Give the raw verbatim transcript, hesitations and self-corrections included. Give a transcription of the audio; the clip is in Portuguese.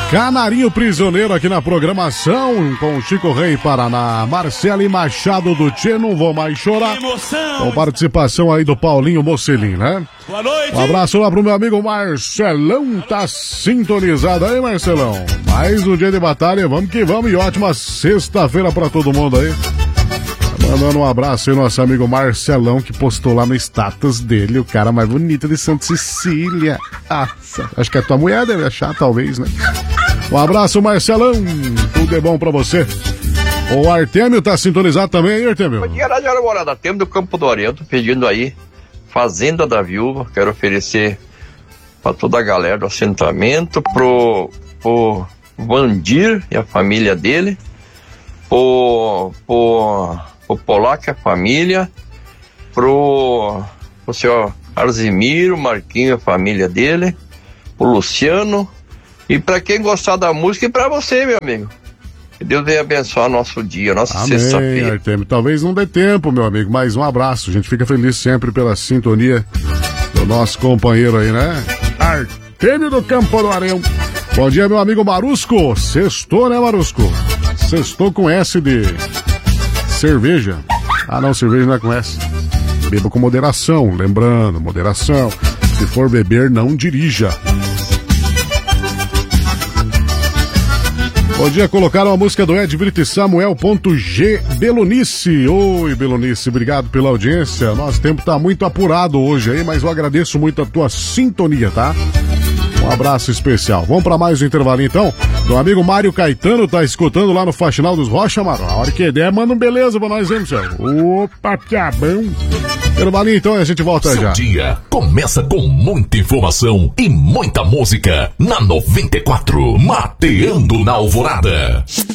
Canarinho Prisioneiro aqui na programação com Chico Rei Paraná, Marcele Machado do Tchê, Não Vou Mais Chorar, com participação aí do Paulinho Mocelin, né? Boa noite. Um abraço lá pro meu amigo Marcelão, tá sintonizado aí, Marcelão. Mais um dia de batalha, vamos que vamos, e ótima sexta-feira pra todo mundo aí. Mandando um abraço aí, nosso amigo Marcelão, que postou lá no status dele, o cara mais bonito de Santa Cecília. Ah, acho que a tua mulher deve achar, talvez, né? Um abraço, Marcelão, tudo é bom pra você. O Artêmio tá sintonizado também aí, Artêmio? Bom dia, Rádio Namorada, Artêmio do Campo do Oriente, pedindo aí Fazenda da Viúva. Quero oferecer pra toda a galera do assentamento, pro, pro Vandir e a família dele, pro, pro, pro Polaco e a família, pro, pro senhor Arzimiro, Marquinho e a família dele, pro Luciano, e pra quem gostar da música e pra você, meu amigo. Que Deus venha abençoar nosso dia, nossa sexta-feira. Artêmio, talvez não dê tempo, meu amigo, mas um abraço. A gente fica feliz sempre pela sintonia do nosso companheiro aí, né? Artêmio do Campo do Areão. Bom dia, meu amigo Marusco. Sextou, né, Marusco? Sextou com S de cerveja. Ah, não, cerveja não é com S. Beba com moderação, lembrando, moderação. Se for beber, não dirija. Bom dia, colocaram a música do Ed Brito e Samuel G. Belonice. Oi, Belonice, obrigado pela audiência. Nosso tempo tá muito apurado hoje aí, mas eu agradeço muito a tua sintonia, tá? Um abraço especial. Vamos para mais um intervalo então. Meu amigo Mário Caetano tá escutando lá no Faxinal dos Rocha, mano. A hora que der, manda um beleza pra nós, hein, Marcelo? Opa, que bom. Intervalinho então e a gente volta Seu já. Seu dia começa com muita informação e muita música na noventa e quatro, Mateando na Alvorada.